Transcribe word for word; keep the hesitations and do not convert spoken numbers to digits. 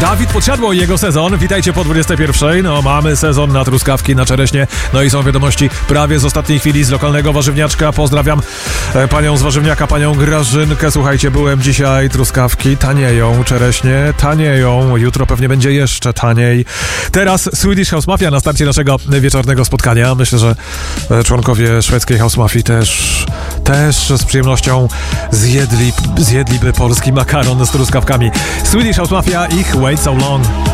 Dawid Podsiadło i jego sezon. Witajcie po dwudziestej pierwszej. No, mamy sezon na truskawki, na czereśnie. No i są wiadomości prawie z ostatniej chwili z lokalnego warzywniaczka. Pozdrawiam e, panią z warzywniaka, panią Grażynkę. Słuchajcie, byłem dzisiaj, truskawki tanieją, czereśnie tanieją. Jutro pewnie będzie jeszcze taniej. Teraz Swedish House Mafia na starcie naszego wieczornego spotkania. Myślę, że e, członkowie szwedzkiej House Mafii też, też z przyjemnością zjedli, zjedliby polski makaron z truskawkami. Swedish House Mafia, ich Wait So Long.